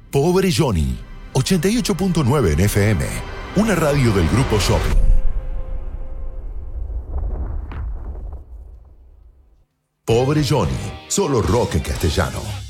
Pobre Johnny, 88.9 en FM, una radio del Grupo Shopping. Pobre Johnny, solo rock en castellano.